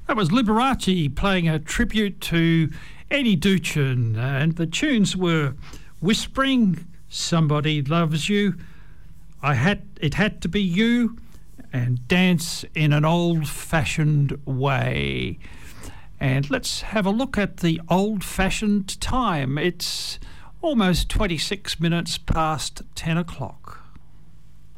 That was Liberace playing a tribute to Eddie Duchin, and the tunes were Whispering, Somebody Loves You, It Had to Be You, and Dance in an Old-Fashioned Way. And let's have a look at the old-fashioned time. It's almost 26 minutes past 10 o'clock.